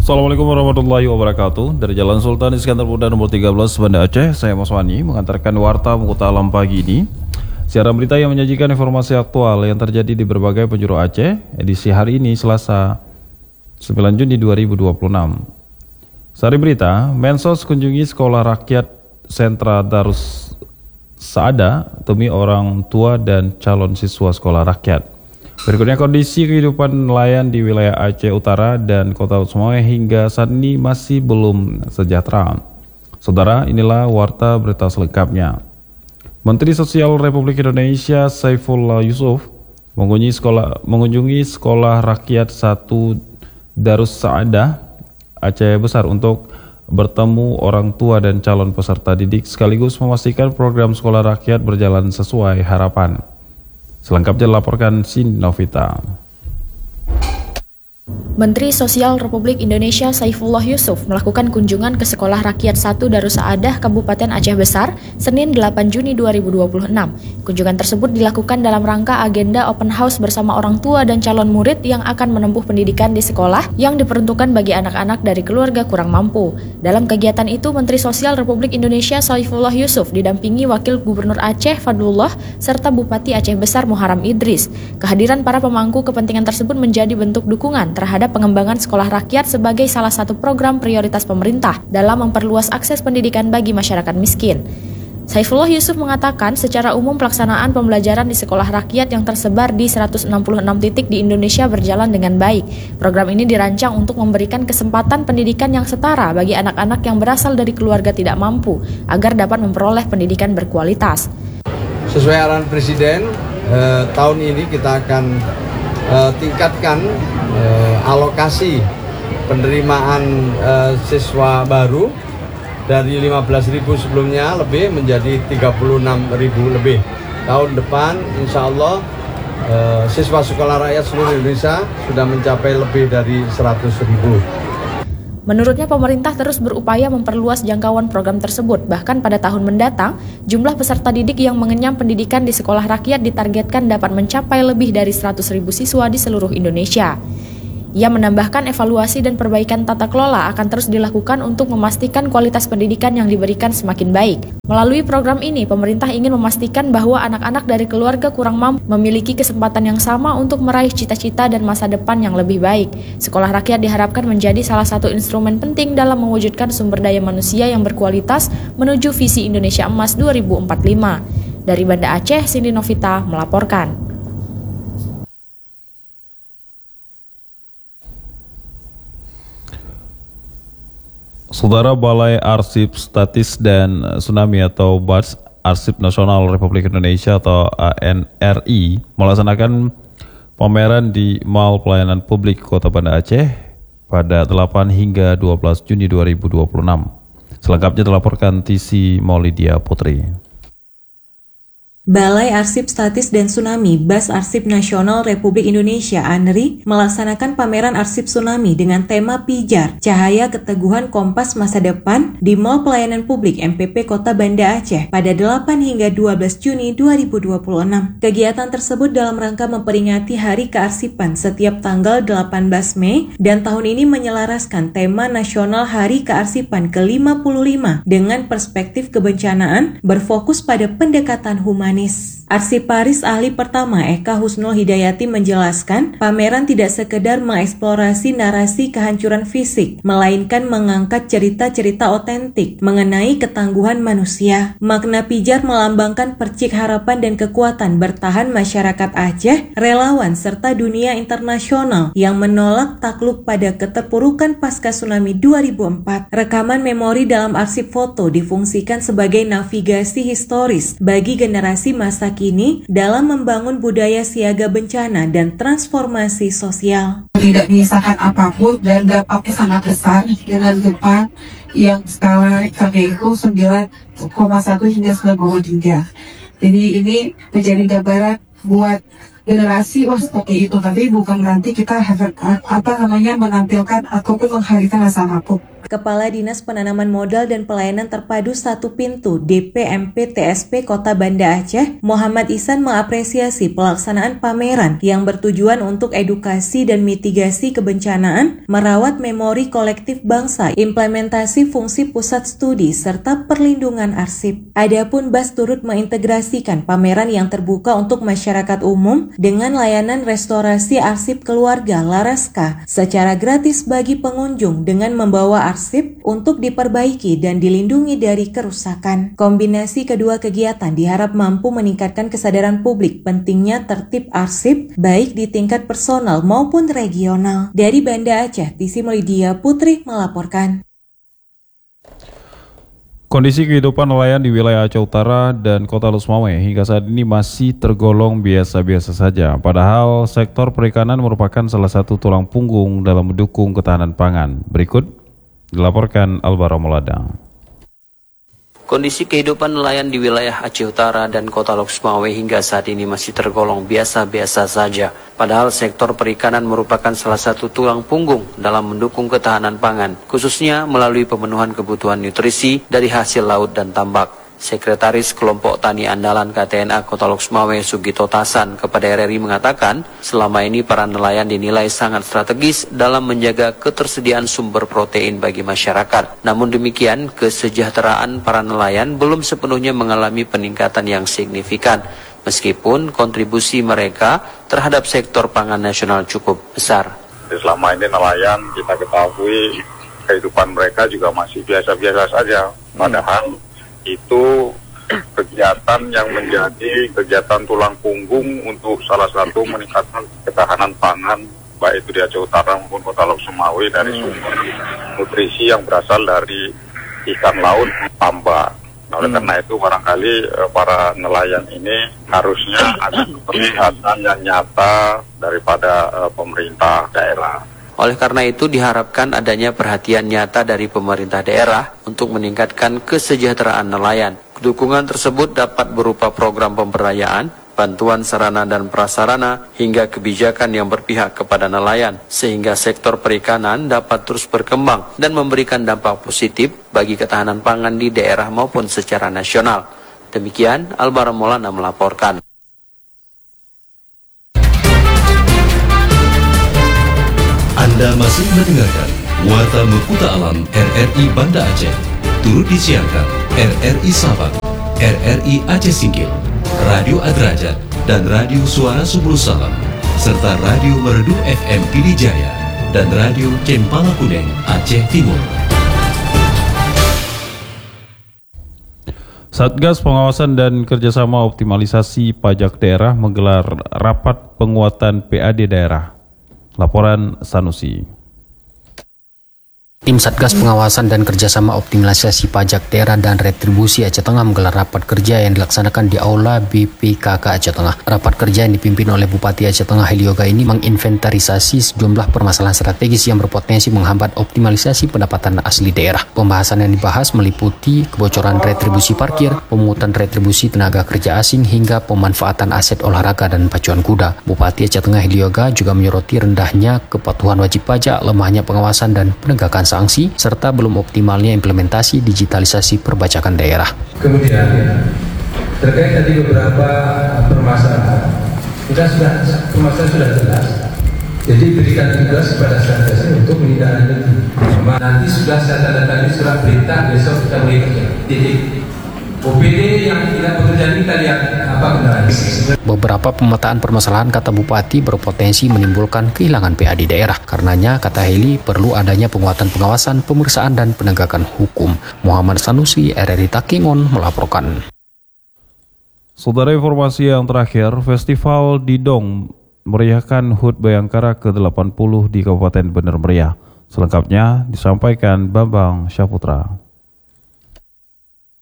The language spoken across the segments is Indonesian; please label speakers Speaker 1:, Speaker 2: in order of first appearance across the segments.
Speaker 1: Assalamualaikum warahmatullahi wabarakatuh. Dari Jalan Sultan Iskandar Muda nomor 13 Banda Aceh, saya Mas Wani mengantarkan warta Muka Alam pagi ini. Siaran berita yang menyajikan informasi aktual yang terjadi di berbagai penjuru Aceh, edisi hari ini Selasa 9 Juni 2026. Sari berita, Mensos kunjungi sekolah rakyat Sentra Darus Saada demi orang tua dan calon siswa sekolah rakyat. Berikutnya kondisi kehidupan nelayan di wilayah Aceh Utara dan Kota Semoy hingga saat ini masih belum sejahtera. Saudara, inilah warta berita selengkapnya. Menteri Sosial Republik Indonesia Saifullah Yusuf mengunjungi sekolah rakyat 1 Darus Saadah Aceh Besar untuk bertemu orang tua dan calon peserta didik sekaligus memastikan program sekolah rakyat berjalan sesuai harapan. Selengkapnya dilaporkan Cindy Novita.
Speaker 2: Menteri Sosial Republik Indonesia Saifullah Yusuf melakukan kunjungan ke Sekolah Rakyat 1 Darus Saadah Kabupaten Aceh Besar, Senin 8 Juni 2026. Kunjungan tersebut dilakukan dalam rangka agenda open house bersama orang tua dan calon murid yang akan menempuh pendidikan di sekolah yang diperuntukkan bagi anak-anak dari keluarga kurang mampu. Dalam kegiatan itu, Menteri Sosial Republik Indonesia Saifullah Yusuf didampingi Wakil Gubernur Aceh Fadlullah serta Bupati Aceh Besar Muharram Idris. Kehadiran para pemangku kepentingan tersebut menjadi bentuk dukungan terhadap pengembangan sekolah rakyat sebagai salah satu program prioritas pemerintah dalam memperluas akses pendidikan bagi masyarakat miskin. Saifullah Yusuf mengatakan secara umum pelaksanaan pembelajaran di sekolah rakyat yang tersebar di 166 titik di Indonesia berjalan dengan baik. Program ini dirancang untuk memberikan kesempatan pendidikan yang setara bagi anak-anak yang berasal dari keluarga tidak mampu agar dapat memperoleh pendidikan berkualitas.
Speaker 3: Sesuai arahan Presiden, tahun ini kita akan tingkatkan alokasi penerimaan siswa baru dari 15.000 sebelumnya lebih menjadi 36.000 lebih. Tahun depan insya Allah siswa sekolah rakyat seluruh Indonesia sudah mencapai lebih dari 100.000.
Speaker 2: Menurutnya pemerintah terus berupaya memperluas jangkauan program tersebut. Bahkan pada tahun mendatang, jumlah peserta didik yang mengenyam pendidikan di sekolah rakyat ditargetkan dapat mencapai lebih dari 100.000 siswa di seluruh Indonesia. Ia menambahkan evaluasi dan perbaikan tata kelola akan terus dilakukan untuk memastikan kualitas pendidikan yang diberikan semakin baik. Melalui program ini, pemerintah ingin memastikan bahwa anak-anak dari keluarga kurang mampu memiliki kesempatan yang sama untuk meraih cita-cita dan masa depan yang lebih baik. Sekolah rakyat diharapkan menjadi salah satu instrumen penting dalam mewujudkan sumber daya manusia yang berkualitas menuju visi Indonesia Emas 2045. Dari Banda Aceh, Cindy Novita melaporkan.
Speaker 1: Saudara, Balai Arsip Statis dan Tsunami atau BATS Arsip Nasional Republik Indonesia atau ANRI melaksanakan pameran di Mall Pelayanan Publik Kota Banda Aceh pada 8 hingga 12 Juni 2026. Selengkapnya dilaporkan TC Maulidia Putri.
Speaker 4: Balai Arsip Statis dan Tsunami BATS Arsip Nasional Republik Indonesia ANRI melaksanakan pameran arsip tsunami dengan tema Pijar, Cahaya Keteguhan Kompas Masa Depan di Mall Pelayanan Publik MPP Kota Banda Aceh pada 8 hingga 12 Juni 2026. Kegiatan tersebut dalam rangka memperingati Hari Kearsipan setiap tanggal 18 Mei dan tahun ini menyelaraskan tema nasional Hari Kearsipan ke-55 dengan perspektif kebencanaan berfokus pada pendekatan humanis. Arsiparis ahli pertama Eka Husnul Hidayati menjelaskan, pameran tidak sekedar mengeksplorasi narasi kehancuran fisik, melainkan mengangkat cerita-cerita otentik mengenai ketangguhan manusia. Makna pijar melambangkan percik harapan dan kekuatan bertahan masyarakat Aceh, relawan serta dunia internasional yang menolak takluk pada keterpurukan pasca tsunami 2004. Rekaman memori dalam arsip foto difungsikan sebagai navigasi historis bagi generasi masa kini dalam membangun budaya siaga bencana dan transformasi sosial.
Speaker 5: Tidak menyisakan apapun dan dampaknya sangat besar dengan gempa yang skala Richternya itu 9,1 hingga 9,3. Jadi ini menjadi gambaran buat generasi seperti itu, tapi bukan nanti kita menampilkan ataupun menghadirkan rasa mampu.
Speaker 4: Kepala Dinas Penanaman Modal dan Pelayanan Terpadu Satu Pintu DPMP TSP Kota Banda Aceh, Muhammad Ihsan mengapresiasi pelaksanaan pameran yang bertujuan untuk edukasi dan mitigasi kebencanaan, merawat memori kolektif bangsa, implementasi fungsi pusat studi, serta perlindungan arsip. Adapun BAS turut mengintegrasikan pameran yang terbuka untuk masyarakat umum dengan layanan restorasi arsip keluarga Laraska secara gratis bagi pengunjung dengan membawa arsip untuk diperbaiki dan dilindungi dari kerusakan. Kombinasi kedua kegiatan diharap mampu meningkatkan kesadaran publik pentingnya tertib arsip baik di tingkat personal maupun regional. Dari Banda Aceh, Tisi Melidia Putri melaporkan.
Speaker 1: Kondisi kehidupan nelayan di wilayah Aceh Utara dan Kota Lusmawe hingga saat ini masih tergolong biasa-biasa saja. Padahal sektor perikanan merupakan salah satu tulang punggung dalam mendukung ketahanan pangan. Berikut dilaporkan Alvaro Molada.
Speaker 6: Kondisi kehidupan nelayan di wilayah Aceh Utara dan Kota Lusmawe hingga saat ini masih tergolong biasa-biasa saja. Padahal sektor perikanan merupakan salah satu tulang punggung dalam mendukung ketahanan pangan, khususnya melalui pemenuhan kebutuhan nutrisi dari hasil laut dan tambak. Sekretaris Kelompok Tani Andalan KTNA Kota Lusmawe Sugito Tasan kepada RRI mengatakan, selama ini para nelayan dinilai sangat strategis dalam menjaga ketersediaan sumber protein bagi masyarakat. Namun demikian, kesejahteraan para nelayan belum sepenuhnya mengalami peningkatan yang signifikan, meskipun kontribusi mereka terhadap sektor pangan nasional cukup besar.
Speaker 7: Selama ini nelayan kita ketahui kehidupan mereka juga masih biasa-biasa saja, padahal itu kegiatan yang menjadi kegiatan tulang punggung untuk salah satu meningkatkan ketahanan pangan baik itu di Aceh Utara maupun Kota Lusmawe dari sumber nutrisi yang berasal dari ikan laut tambak. Oleh karena itu barangkali para nelayan ini harusnya ada keperlihatan yang nyata daripada pemerintah daerah.
Speaker 6: Oleh karena itu diharapkan adanya perhatian nyata dari pemerintah daerah untuk meningkatkan kesejahteraan nelayan. Dukungan tersebut dapat berupa program pemberdayaan, bantuan sarana dan prasarana, hingga kebijakan yang berpihak kepada nelayan, sehingga sektor perikanan dapat terus berkembang dan memberikan dampak positif bagi ketahanan pangan di daerah maupun secara nasional. Demikian, Alvaro Molada melaporkan.
Speaker 8: Anda masih mendengarkan Warta Mekuta Alam RRI Banda Aceh. Turut disiarkan RRI Sabang, RRI Aceh Singkil, Radio Adrajat, dan Radio Suara Subul Salam, serta Radio Merdu FM Pidijaya dan Radio Cempala Kuning Aceh Timur.
Speaker 1: Satgas Pengawasan dan Kerjasama Optimalisasi Pajak Daerah menggelar rapat penguatan PAD daerah. Laporan Sanusi.
Speaker 9: Tim Satgas Pengawasan dan Kerjasama Optimalisasi Pajak Daerah dan Retribusi Aceh Tengah menggelar rapat kerja yang dilaksanakan di Aula BPKK Aceh Tengah. Rapat kerja yang dipimpin oleh Bupati Aceh Tengah Helioga ini menginventarisasi sejumlah permasalahan strategis yang berpotensi menghambat optimalisasi pendapatan asli daerah. Pembahasan yang dibahas meliputi kebocoran retribusi parkir, pemungutan retribusi tenaga kerja asing, hingga pemanfaatan aset olahraga dan pacuan kuda. Bupati Aceh Tengah Helioga juga menyoroti rendahnya kepatuhan wajib pajak, lemahnya pengawasan dan penegakan sanksi, serta belum optimalnya implementasi digitalisasi perpajakan daerah.
Speaker 10: Kemudian terkait tadi beberapa permasalahan, permasalahan sudah jelas. Jadi berikan tugas kepada Satgas untuk menindaklanjuti. Nanti sudah saya tanda tangani surat perintah, besok kita mulai kerja. Titik. OPD yang tidak bekerja kita lihat apa kendalanya.
Speaker 9: Beberapa pemetaan permasalahan, kata Bupati, berpotensi menimbulkan kehilangan PAD daerah. Karenanya, kata Heli, perlu adanya penguatan pengawasan, pemeriksaan, dan penegakan hukum. Muhammad Sanusi, RRI Takengon, melaporkan.
Speaker 1: Saudara, informasi yang terakhir, Festival Didong meriahkan HUT Bayangkara ke-80 di Kabupaten Bener Meriah. Selengkapnya disampaikan Bambang Syaputra.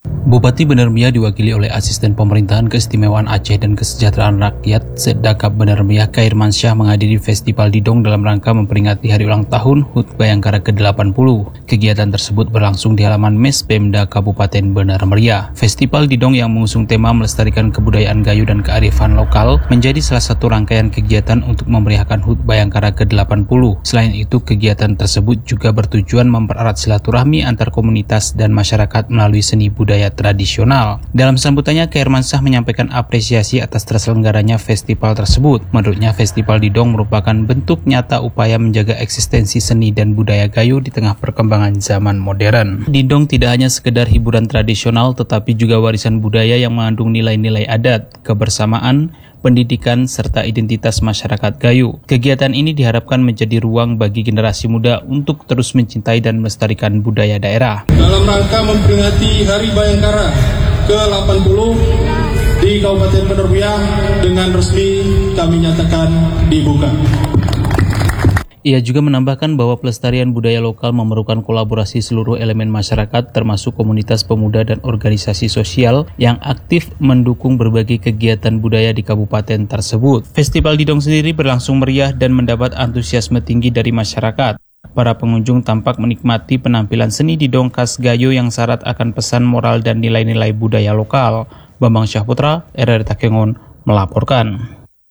Speaker 9: Bupati Bener Meriah diwakili oleh Asisten Pemerintahan Keistimewaan Aceh dan Kesejahteraan Rakyat Sedakap Bener Meriah Khairmansyah menghadiri Festival Didong dalam rangka memperingati hari ulang tahun HUT Bayangkara ke-80. Kegiatan tersebut berlangsung di halaman Mes Pemda Kabupaten Bener Meriah. Festival Didong yang mengusung tema melestarikan kebudayaan Gayo dan kearifan lokal menjadi salah satu rangkaian kegiatan untuk memeriahkan HUT Bayangkara ke-80. Selain itu, kegiatan tersebut juga bertujuan mempererat silaturahmi antar komunitas dan masyarakat melalui seni budaya tradisional. Dalam sambutannya, Khairmansyah menyampaikan apresiasi atas terselenggaranya festival tersebut. Menurutnya, Festival Didong merupakan bentuk nyata upaya menjaga eksistensi seni dan budaya Gayo di tengah perkembangan zaman modern. Didong tidak hanya sekedar hiburan tradisional, tetapi juga warisan budaya yang mengandung nilai-nilai adat, kebersamaan, pendidikan, serta identitas masyarakat Gayo. Kegiatan ini diharapkan menjadi ruang bagi generasi muda untuk terus mencintai dan melestarikan budaya daerah.
Speaker 11: Dalam rangka memperingati Hari Bayangkara ke-80 di Kabupaten Bener Meriah dengan resmi kami nyatakan dibuka.
Speaker 9: Ia juga menambahkan bahwa pelestarian budaya lokal memerlukan kolaborasi seluruh elemen masyarakat termasuk komunitas pemuda dan organisasi sosial yang aktif mendukung berbagai kegiatan budaya di kabupaten tersebut. Festival Didong sendiri berlangsung meriah dan mendapat antusiasme tinggi dari masyarakat. Para pengunjung tampak menikmati penampilan seni Didong khas Gayo yang syarat akan pesan moral dan nilai-nilai budaya lokal. Bambang Syahputra, RRI Takengon, melaporkan.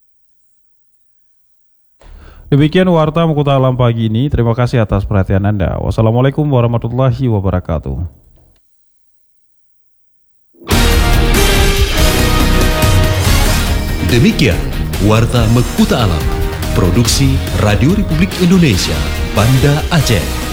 Speaker 1: Demikian Warta Mukuta Alam pagi ini. Terima kasih atas perhatian Anda. Wassalamualaikum warahmatullahi wabarakatuh.
Speaker 8: Demikian Warta Mukuta Alam, produksi Radio Republik Indonesia, Banda Aceh.